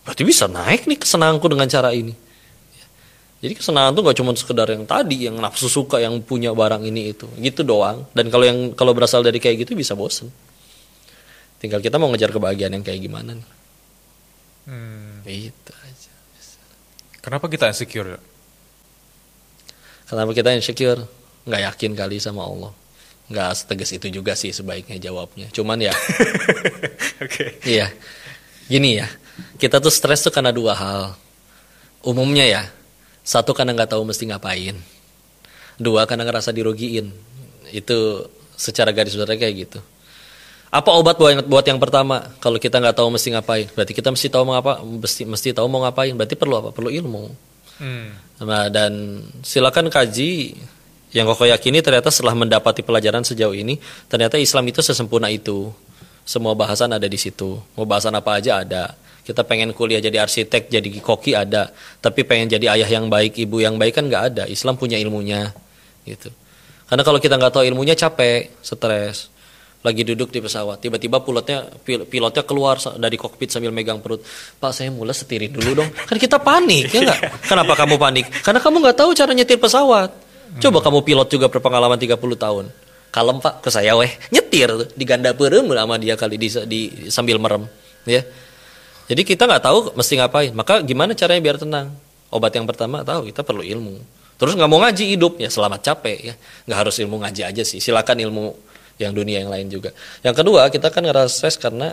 berarti bisa naik nih kesenanganku dengan cara ini. Jadi kesenangan tuh gak cuma sekedar yang tadi, yang nafsu suka, yang punya barang ini itu, gitu doang. Dan kalau yang kalau berasal dari kayak gitu bisa bosen. Tinggal kita mau ngejar kebahagiaan yang kayak gimana nih. Hmm. Itu aja. Kenapa kita insecure? Kenapa kita insecure? Nggak yakin kali sama Allah. Nggak setegas itu juga sih sebaiknya jawabnya. Cuman ya, Oke. Okay. Iya, gini ya. Kita tuh stres tuh karena dua hal. Umumnya ya. Satu, karena nggak tahu mesti ngapain. Dua, karena ngerasa dirugiin. Itu secara garis besar kayak gitu. Apa obat buat yang, buat yang pertama? Kalau kita nggak tahu mesti ngapain, berarti kita mesti tahu mau apa, mesti mesti tahu mau ngapain. Berarti perlu apa? Perlu ilmu. Hmm. Nah, dan silakan kaji. Yang kau yakini ternyata setelah mendapati pelajaran sejauh ini, ternyata Islam itu sesempurna itu. Semua bahasan ada di situ. Mau bahasan apa aja ada. Kita pengen kuliah jadi arsitek, jadi koki ada. Tapi pengen jadi ayah yang baik, ibu yang baik kan nggak ada. Islam punya ilmunya, gitu. Karena kalau kita nggak tahu ilmunya capek, stres. Lagi duduk di pesawat, tiba-tiba pilotnya pil- pilotnya keluar dari kokpit sambil megang perut. Pak, saya mules setirin dulu dong. Kan kita panik, ya nggak? Kenapa kamu panik? Karena kamu nggak tahu cara nyetir pesawat. Coba kamu pilot juga berpengalaman tiga puluh tahun. Kalem Pak, ke saya weh. Nyetir tuh, di ganda perem sama dia kali di, di sambil merem, ya. Jadi kita nggak tahu mesti ngapain. Maka gimana caranya biar tenang? Obat yang pertama tahu kita perlu ilmu. Terus nggak mau ngaji hidup ya selamat capek ya. Nggak harus ilmu ngaji aja sih. Silakan ilmu yang dunia yang lain juga. Yang kedua kita kan ngerasa stres karena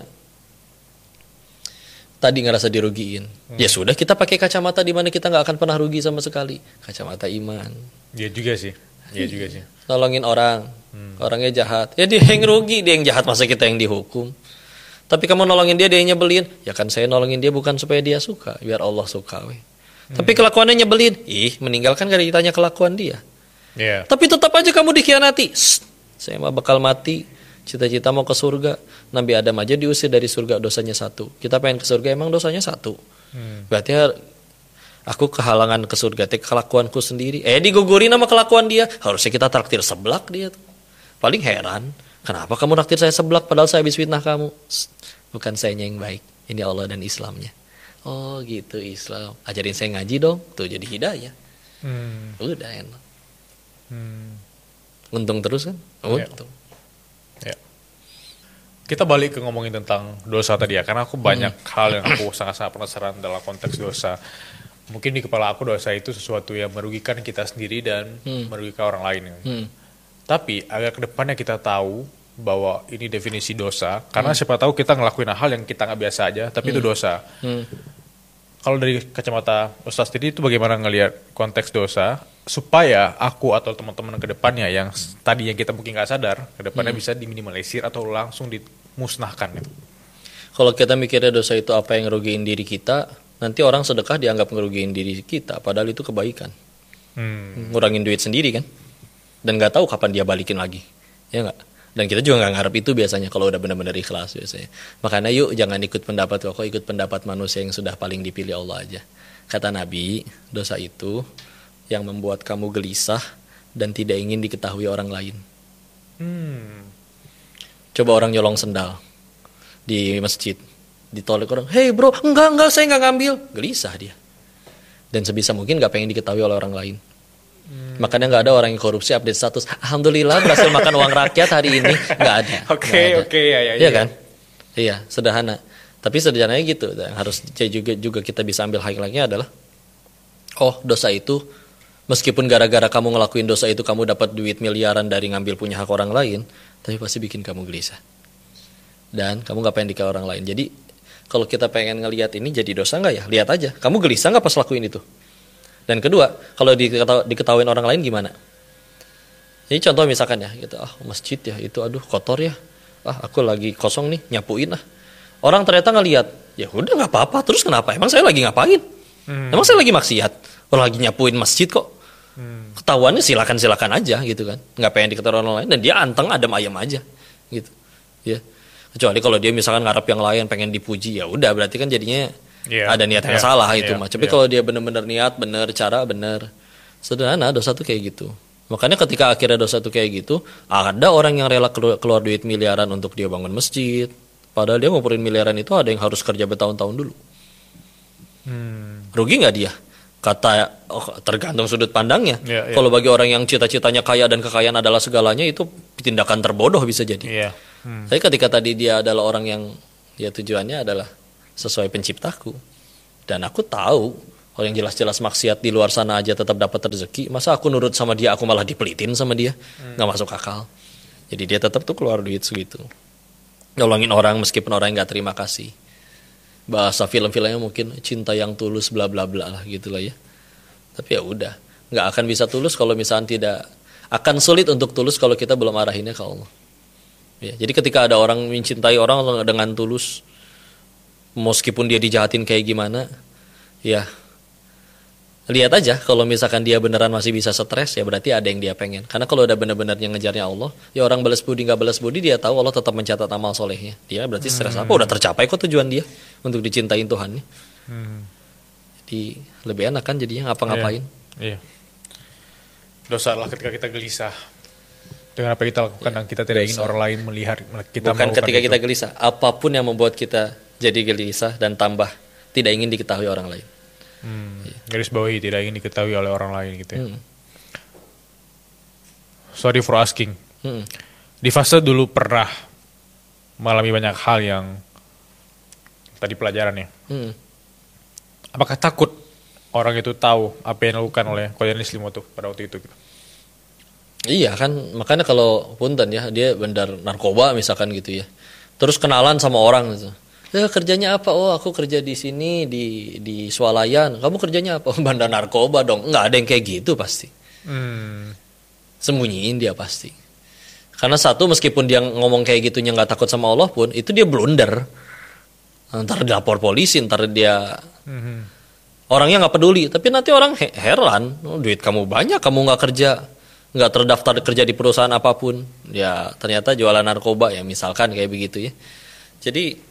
tadi ngerasa dirugiin. Hmm. Ya sudah kita pakai kacamata di mana kita nggak akan pernah rugi sama sekali. Kacamata iman. Iya juga sih. Iya juga sih. Nolongin orang. Hmm. Orangnya jahat. Ya dia yang rugi, dia yang jahat masa kita yang dihukum. Tapi kamu nolongin dia, dia yang nyebelin. Ya kan saya nolongin dia bukan supaya dia suka, biar Allah suka. Weh. Hmm. Tapi kelakuannya nyebelin. Ih, meninggalkan gak ditanya kelakuan dia. Yeah. Tapi tetap aja kamu dikhianati. Sst, saya mah bakal mati. Cita-cita mau ke surga. Nabi Adam aja diusir dari surga, dosanya satu. Kita pengen ke surga, emang dosanya satu. Hmm. Berarti aku kehalangan ke surga, tapi kelakuanku sendiri. Eh, digugurin sama kelakuan dia. Harusnya kita traktir seblak dia tuh. Paling heran. Kenapa kamu naktir saya seblak padahal saya habis fitnah kamu? Bukan saya yang baik. Ini Allah dan Islamnya. Oh gitu Islam. Ajarin saya ngaji dong. Tuh jadi hidayah. Hmm. Udah enak. Hmm. Untung terus kan? Untung. Ya. Ya. Kita balik ke ngomongin tentang dosa tadi ya. Karena aku banyak hmm. hal yang aku sangat-sangat penasaran dalam konteks dosa. Mungkin di kepala aku dosa itu sesuatu yang merugikan kita sendiri dan hmm. merugikan orang lain. Hmm. Tapi agak ke depannya kita tahu bahwa ini definisi dosa. Karena hmm. siapa tahu kita ngelakuin hal yang kita nggak biasa aja, tapi hmm. itu dosa. Hmm. Kalau dari kacamata Ustaz sendiri itu bagaimana ngelihat konteks dosa supaya aku atau teman-teman ke depannya yang tadi yang kita mungkin nggak sadar ke depannya hmm. bisa diminimalisir atau langsung dimusnahkan gitu. Kalau kita mikirnya dosa itu apa yang ngerugiin diri kita, nanti orang sedekah dianggap ngerugiin diri kita, padahal itu kebaikan. Hmm. Ngurangin duit sendiri kan? Dan nggak tahu kapan dia balikin lagi, ya nggak? Dan kita juga nggak ngarep itu biasanya kalau udah benar-benar ikhlas biasanya. Makanya yuk jangan ikut pendapat kok, ikut pendapat manusia yang sudah paling dipilih Allah aja. Kata Nabi, dosa itu yang membuat kamu gelisah dan tidak ingin diketahui orang lain. Hmm. Coba orang nyolong sendal di masjid, ditolak orang, hei bro, enggak enggak saya nggak ngambil, gelisah dia. Dan sebisa mungkin nggak pengen diketahui oleh orang lain. Hmm. Makanya nggak ada orang yang korupsi update status. Alhamdulillah berhasil makan uang rakyat hari ini. Nggak ada. Oke oke ya ya. Iya kan? Iya sederhana. Tapi sederhananya gitu. Yang harus juga juga kita bisa ambil highlightnya adalah, oh dosa itu meskipun gara-gara kamu ngelakuin dosa itu kamu dapat duit miliaran dari ngambil punya hak orang lain, tapi pasti bikin kamu gelisah. Dan kamu nggak pengen diketahui orang lain. Jadi kalau kita pengen ngelihat ini jadi dosa nggak ya? Lihat aja. Kamu gelisah nggak pas lakuin itu? Dan kedua, kalau diketahui, diketahuin orang lain gimana? Ini contoh misalkan ya, gitu, ah masjid ya itu aduh kotor ya, ah aku lagi kosong nih nyapuin lah. Orang ternyata ngelihat, ya udah nggak apa-apa. Terus kenapa? Emang saya lagi ngapain? Hmm. Emang saya lagi maksiat? Orang lagi nyapuin masjid kok. Hmm. Ketahuannya silakan silakan aja gitu kan. Nggak pengen diketahui orang lain dan dia anteng adem ayam aja, gitu. Ya. Kecuali kalau dia misalkan ngarep yang lain pengen dipuji, ya udah berarti kan jadinya yeah. ada niat yang yeah. salah itu yeah. mah. Tapi yeah. kalau dia benar-benar niat benar, cara benar, sederhana dosa tuh kayak gitu. Makanya ketika akhirnya dosa tuh kayak gitu, ada orang yang rela keluar, keluar duit miliaran untuk dia bangun masjid. Padahal dia ngumpulin miliaran itu ada yang harus kerja bertahun-tahun dulu. Hmm. Rugi nggak dia? Kata oh, tergantung sudut pandangnya. Yeah, yeah. Kalau bagi orang yang cita-citanya kaya dan kekayaan adalah segalanya, itu tindakan terbodoh bisa jadi. Yeah. Hmm. Tapi ketika tadi dia adalah orang yang ya tujuannya adalah sesuai penciptaku, dan aku tahu orang yang jelas-jelas maksiat di luar sana aja tetap dapat rezeki, masa aku nurut sama dia aku malah dipelitin sama dia? Hmm. Nggak masuk akal. Jadi dia tetap tuh keluar duit segitu, nolongin orang meskipun orang yang nggak terima kasih. Bahasa film-filmnya mungkin cinta yang tulus bla bla bla lah gitulah ya. Tapi ya udah, nggak akan bisa tulus kalau misalnya tidak, akan sulit untuk tulus kalau kita belum arahinnya ke Allah. Ya, jadi ketika ada orang mencintai orang dengan tulus, meskipun dia dijahatin kayak gimana, ya lihat aja kalau misalkan dia beneran masih bisa stres, ya berarti ada yang dia pengen. Karena kalau udah bener-bener yang ngejarnya Allah, ya orang balas budi nggak balas budi, dia tahu Allah tetap mencatat amal solehnya. Dia berarti stres Hmm. apa? Udah tercapai kok tujuan dia untuk dicintain Tuhan. Hmm. Jadi lebih enak kan jadinya ngapa-ngapain. Iya. Iya. Dosa lah ketika kita gelisah dengan apa yang kita lakukan dan kita tidak ingin orang lain melihat kita Bukan melakukan ketika itu. kita gelisah, apapun yang membuat kita jadi gelisah dan tambah tidak ingin diketahui orang lain. Hmm. Garis bawahi tidak ingin diketahui oleh orang lain gitu ya. Hmm. Sorry for asking. Hmm. Di fase dulu pernah mengalami banyak hal yang tadi pelajaran ya. Hmm. Apakah takut orang itu tahu apa yang dilakukan oleh Koyanis Limoto pada waktu itu? Gitu? Iya kan, makanya kalau punten ya, dia bandar narkoba misalkan gitu ya. Terus kenalan sama orang gitu. Ya kerjanya apa? Oh aku kerja di sini di di swalayan. Kamu kerjanya apa? Bandar narkoba dong. Nggak ada yang kayak gitu pasti. Hmm. Sembunyiin dia pasti. Karena satu, meskipun dia ngomong kayak gitunya nggak takut sama Allah pun, itu dia blunder. Ntar dilapor polisi, ntar dia Hmm. orangnya nggak peduli. Tapi nanti orang he- heran, oh, duit kamu banyak, kamu nggak kerja, nggak terdaftar kerja di perusahaan apapun. Ya ternyata jualan narkoba ya misalkan kayak begitu ya. Jadi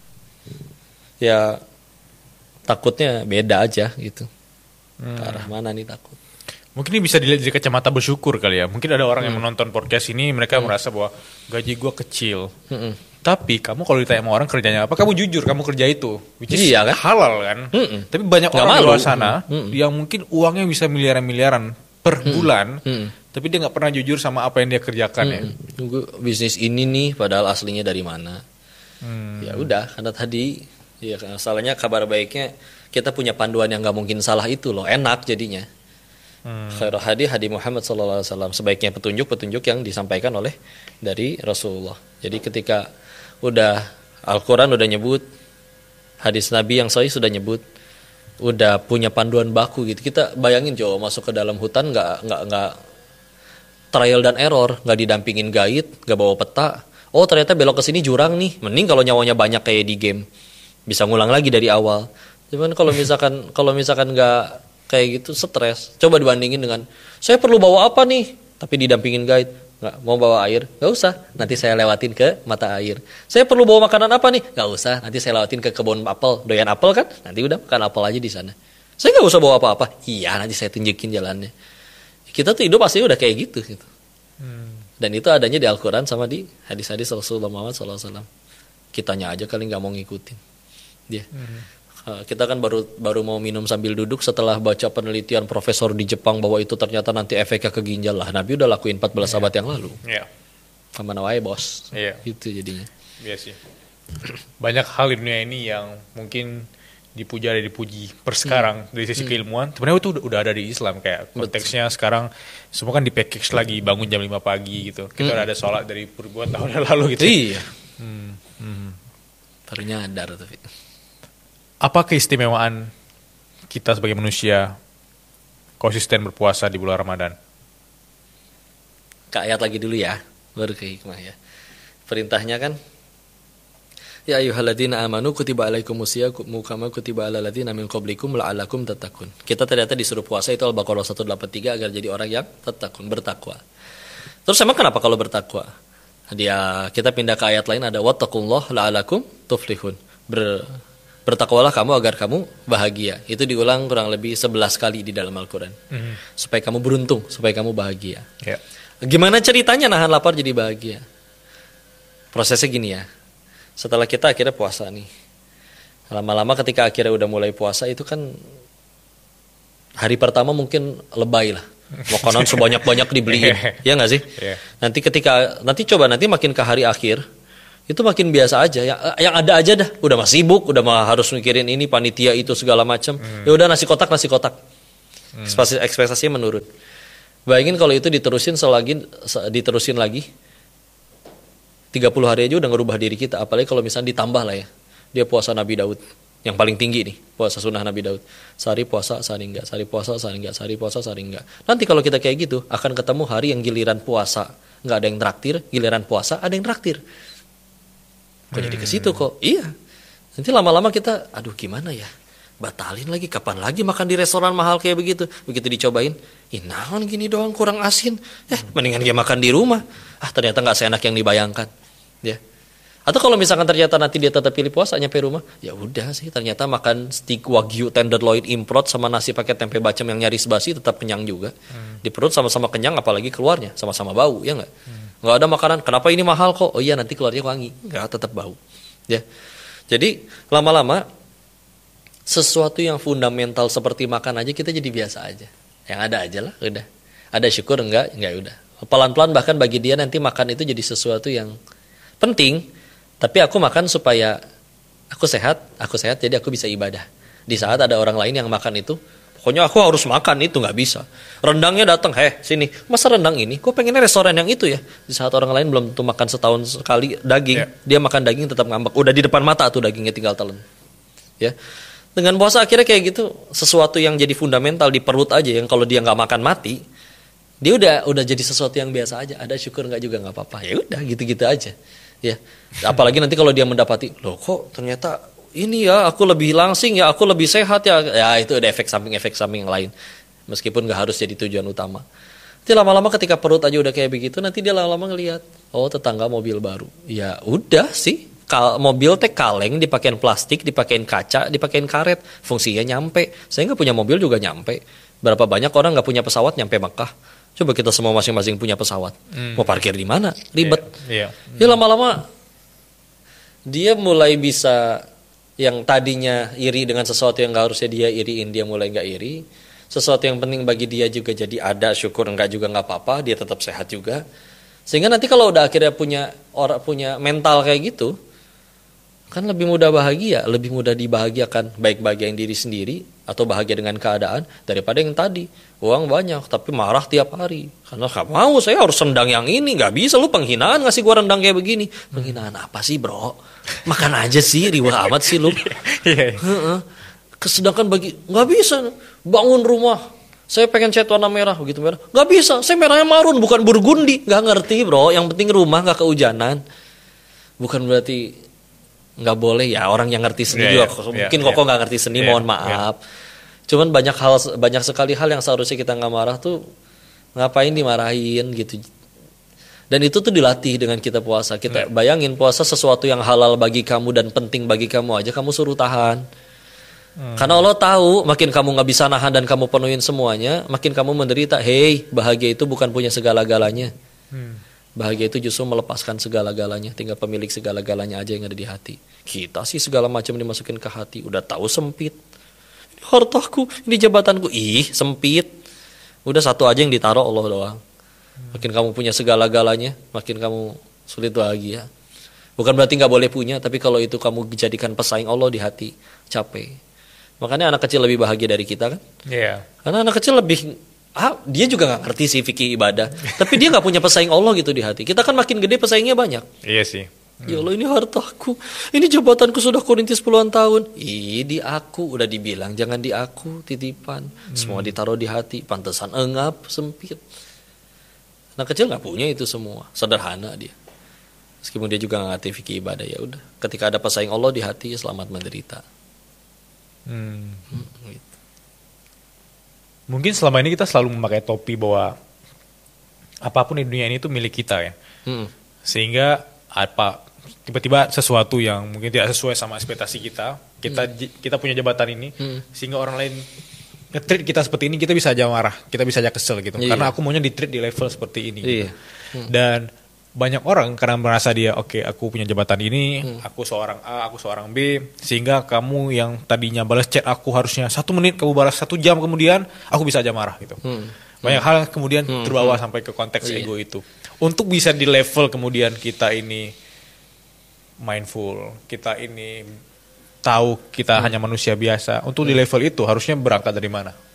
ya takutnya beda aja gitu. Hmm. Ke arah mana nih takut? Mungkin ini bisa dilihat dari kacamata bersyukur kali ya. Mungkin ada orang yang menonton podcast ini, mereka merasa bahwa gaji gue kecil. Mm-mm. Tapi kamu kalau ditanya sama orang kerjanya apa, kamu jujur kamu kerja itu, which is Iya kan? halal kan. Mm-mm. Tapi banyak Nggak orang di malu. luar sana Mm-mm. yang mungkin uangnya bisa miliaran-miliaran per Mm-mm. bulan, Mm-mm. tapi dia nggak pernah jujur sama apa yang dia kerjakan ya. Mm-mm. Tunggu, bisnis ini nih padahal aslinya dari mana? Hmm. Ya udah, karena tadi ya salahnya kabar baiknya kita punya panduan yang nggak mungkin salah itu loh, enak jadinya. Hmm. Khairul hadi hadi Muhammad sallallahu alaihi wasallam, sebaiknya petunjuk-petunjuk yang disampaikan oleh dari Rasulullah. Jadi ketika udah Al-Qur'an udah nyebut, hadis Nabi yang sahih sudah nyebut, udah punya panduan baku gitu. Kita bayangin coba masuk ke dalam hutan nggak nggak nggak trial dan error, nggak didampingin guide, nggak bawa peta. Oh ternyata belok ke sini jurang nih. Mending kalau nyawanya banyak kayak di game, bisa ngulang lagi dari awal. Cuman kalau misalkan kalau misalkan nggak kayak gitu stres. Coba dibandingin dengan saya perlu bawa apa nih, tapi didampingin guide. Nggak mau bawa air, nggak usah. Nanti saya lewatin ke mata air. Saya perlu bawa makanan apa nih, nggak usah. Nanti saya lewatin ke kebun apel, doyan apel kan? Nanti udah makan apel aja di sana. Saya nggak usah bawa apa-apa. Iya, nanti saya tunjukin jalannya. Kita tuh hidup pasti udah kayak gitu. gitu. Hmm. Dan itu adanya di Al-Quran sama di hadis-hadis Rasulullah Muhammad shallallahu alaihi wasallam. Kitanya aja kali nggak mau ngikutin. Dia. Hmm. Uh, kita kan baru baru mau minum sambil duduk setelah baca penelitian profesor di Jepang bahwa itu ternyata nanti efeknya ke ginjal lah. Nabi udah lakuin empat belas abad yang lalu. Iya. Kemana wae bos. Iya. Itu jadinya. Iya sih. Banyak hal di dunia ini yang mungkin dipuja dan dipuji per sekarang dari sisi keilmuan. Sebenarnya itu udah, udah ada di Islam, kayak konteksnya sekarang semua kan di package lagi, bangun jam lima pagi gitu. Kita udah ada sholat dari ribuan tahun yang lalu gitu. Iya. Hmm. Hmm. Baru nyadar tapi. Apa keistimewaan kita sebagai manusia konsisten berpuasa di bulan Ramadan? Ke ayat lagi dulu ya, baru ke hikmah ya. Perintahnya kan, ya ayyuhalladzina amanu kutiba alaikumusyamu kama kutiba alal ladzina min qablikum la'allakum tattaqun. Kita ternyata disuruh puasa itu Al-Baqarah seratus delapan puluh tiga agar jadi orang yang tattaqun, bertakwa. Terus emang kenapa kalau bertakwa? Dia kita pindah ke ayat lain ada wattaqullaha la'allakum tuflihun. Ber Bertakwalah kamu agar kamu bahagia. Itu diulang kurang lebih sebelas kali di dalam Al-Quran. Mm. Supaya kamu beruntung, supaya kamu bahagia. Yeah. Gimana ceritanya nahan lapar jadi bahagia? Prosesnya gini ya. Setelah kita akhirnya puasa nih. Lama-lama ketika akhirnya udah mulai puasa itu kan hari pertama mungkin lebay lah. Makanan sebanyak-banyak dibeliin. Ya nggak sih? Yeah. Nanti ketika nanti coba nanti makin ke hari akhir itu makin biasa aja. Yang yang ada aja dah. Udah mah sibuk, udah mah harus mikirin ini panitia itu segala macam. Hmm. Ya udah nasi kotak nasi kotak. Hmm. Ekspektasinya menurun. Bayangin kalau itu diterusin selagi diterusin lagi tiga puluh hari aja udah ngerubah diri kita. Apalagi kalau misalnya ditambah lah ya. Dia puasa Nabi Daud yang paling tinggi nih, puasa sunnah Nabi Daud. Sehari puasa, sehari enggak, sehari puasa, sehari enggak, sehari puasa, sehari enggak. Nanti kalau kita kayak gitu, akan ketemu hari yang giliran puasa enggak ada yang traktir, giliran puasa ada yang traktir. Kok jadi ke situ kok? Iya. Nanti lama-lama kita, aduh gimana ya? Batalin lagi, kapan lagi makan di restoran mahal kayak begitu? Begitu dicobain, ih naon gini doang kurang asin. Eh, mendingan dia makan di rumah. Ah, ternyata enggak seenak yang dibayangkan. Ya. Atau kalau misalkan ternyata nanti dia tetap pilih puasa nyampe rumah, ya udah sih ternyata makan steak wagyu tenderloin import sama nasi pakai tempe bacem yang nyaris basi tetap kenyang juga. Hmm. Di perut sama-sama kenyang apalagi keluarnya sama-sama bau, ya enggak? Hmm. Enggak ada makanan, kenapa ini mahal kok? Oh iya nanti keluarnya wangi. Enggak, tetap bau. Ya. Jadi lama-lama sesuatu yang fundamental seperti makan aja kita jadi biasa aja. Yang ada aja lah, udah. Ada syukur enggak? Enggak udah. Pelan-pelan bahkan bagi dia nanti makan itu jadi sesuatu yang penting. Tapi aku makan supaya aku sehat, aku sehat jadi aku bisa ibadah. Di saat ada orang lain yang makan itu, pokoknya aku harus makan itu, nggak bisa. Rendangnya datang, heh sini, masa rendang ini? Gue pengennya restoran yang itu ya. Di saat orang lain belum tentu makan setahun sekali daging, yeah. Dia makan daging tetap ngambek. Udah di depan mata tuh dagingnya tinggal telan. Ya, dengan puasa akhirnya kayak gitu, sesuatu yang jadi fundamental di perut aja yang kalau dia nggak makan mati, dia udah udah jadi sesuatu yang biasa aja. Ada syukur nggak juga nggak apa-apa. Ya udah gitu-gitu aja. Ya, apalagi nanti kalau dia mendapati, loh kok ternyata ini ya aku lebih langsing ya, aku lebih sehat ya, ya itu ada efek samping-efek samping yang lain. Meskipun nggak harus jadi tujuan utama. Nanti lama-lama ketika perut aja udah kayak begitu, nanti dia lama-lama ngelihat, oh tetangga mobil baru. Ya udah sih, Kal- mobil teh kaleng, dipakein plastik, dipakein kaca, dipakein karet, fungsinya nyampe. Saya nggak punya mobil juga nyampe. Berapa banyak orang nggak punya pesawat nyampe Makkah. Coba kita semua masing-masing punya pesawat. Hmm. Mau parkir di mana? Ribet. Yeah, yeah. Hmm. Ya lama-lama dia mulai bisa yang tadinya iri dengan sesuatu yang gak harusnya dia iriin, dia mulai gak iri. Sesuatu yang penting bagi dia juga jadi ada, syukur enggak juga gak apa-apa, dia tetap sehat juga. Sehingga nanti kalau udah akhirnya punya orang punya mental kayak gitu, kan lebih mudah bahagia, lebih mudah dibahagiakan, baik bahagiain diri sendiri atau bahagia dengan keadaan daripada yang tadi. Uang banyak tapi marah tiap hari. Karena gak mau, saya harus rendang yang ini. Gak bisa, lu penghinaan ngasih gua rendang kayak begini. Penghinaan apa sih bro? Makan aja sih, riwah amat sih lu. Sedangkan bagi, gak bisa. Bangun rumah, saya pengen cat warna merah, begitu merah. Gak bisa, saya merahnya marun, bukan burgundi. Gak ngerti bro, yang penting rumah gak kehujanan. Bukan berarti gak boleh ya, orang yang ngerti seni yeah, juga. Yeah, mungkin yeah, kok yeah. Gak ngerti seni, yeah, mohon maaf. Yeah. Cuman banyak hal, banyak sekali hal yang seharusnya kita nggak marah tuh ngapain dimarahin gitu. Dan itu tuh dilatih dengan kita puasa. Kita bayangin puasa sesuatu yang halal bagi kamu dan penting bagi kamu aja kamu suruh tahan. Hmm. Karena Allah tahu makin kamu nggak bisa nahan dan kamu penuhin semuanya, makin kamu menderita. Hei, bahagia itu bukan punya segala-galanya. Hmm. Bahagia itu justru melepaskan segala-galanya. Tinggal pemilik segala-galanya aja yang ada di hati. Kita sih segala macam dimasukin ke hati. Udah tahu sempit. Hartaku, ini jabatanku, ih sempit. Udah satu aja yang ditaruh Allah doang. Makin kamu punya segala-galanya, makin kamu sulit bahagia. Bukan berarti nggak boleh punya, tapi kalau itu kamu jadikan pesaing Allah di hati, capek. Makanya anak kecil lebih bahagia dari kita kan? Iya. Yeah. Karena anak kecil lebih, ah dia juga nggak ngerti sih fikih ibadah, tapi dia nggak punya pesaing Allah gitu di hati. Kita kan makin gede pesaingnya banyak. Iya sih. Hmm. Ya Allah ini hartaku, ini jabatanku sudah kurintis puluhan tahun. Ih di aku, udah dibilang jangan di aku, titipan. Hmm. Semua ditaruh di hati, pantesan engap, sempit. Anak kecil nggak punya itu semua, sederhana dia. Meskipun dia juga nggak ngerti fikih ibadah, ya udah. Ketika ada pesaing Allah di hati, ya selamat menderita. Hmm. Hmm, gitu. Mungkin selama ini kita selalu memakai topi bahwa apapun di dunia ini itu milik kita ya. Hmm. Sehingga apa tiba-tiba sesuatu yang mungkin tidak sesuai sama ekspektasi kita, kita hmm. kita punya jabatan ini, hmm. sehingga orang lain nge-treat kita seperti ini, kita bisa aja marah, kita bisa aja kesel gitu. Iya. Karena aku maunya di-treat di level seperti ini. Iya. Gitu. Hmm. Dan banyak orang karena merasa dia oke okay, aku punya jabatan ini, hmm. aku seorang A, aku seorang B, sehingga kamu yang tadinya balas chat aku harusnya satu menit, kamu balas satu jam kemudian, aku bisa aja marah gitu. Hmm. Banyak hmm. hal kemudian hmm. terbawa hmm. sampai ke konteks oh, ego iya. itu. Untuk bisa di level kemudian kita ini mindful, kita ini tahu kita hmm. hanya manusia biasa. Untuk hmm. di level itu harusnya berangkat dari mana?